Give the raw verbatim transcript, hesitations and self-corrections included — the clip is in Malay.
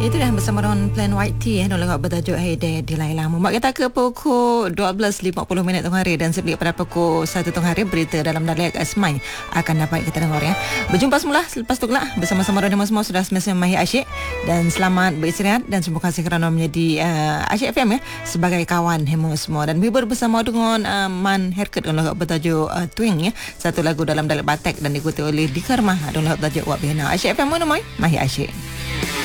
Itu dah bersama dengan Plan White Tea eh, dalam bertajuk Hey Day di Lain Lama. Mak kita ke pukul dua belas lima puluh minit tengah hari dan sebelum pada pukul satu tengah hari berita dalam dialek Asmai akan dapat kita dengar ya. Berjumpa semula selepas tu kelak bersama-sama dengan semua sudah semestinya Mahir Asyik dan selamat beristirahat dan terima kasih kerana menjadi uh, Asyik F M ya sebagai kawan hemu semua dan hibur bersama dengan uh, Man Herkut dalam bertajuk uh, Twing ya. Satu lagu dalam dialek Batak dan diikuti oleh Dika Remah dalam bertajuk Wak Bina. Asyik F M mana mai? Mahir Asyik.